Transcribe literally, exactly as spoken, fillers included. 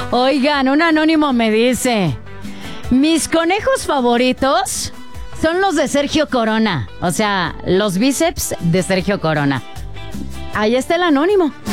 Oigan, un anónimo me dice: mis conejos favoritos son los de Sergio Corona. O sea, los bíceps de Sergio Corona. Ahí está el anónimo.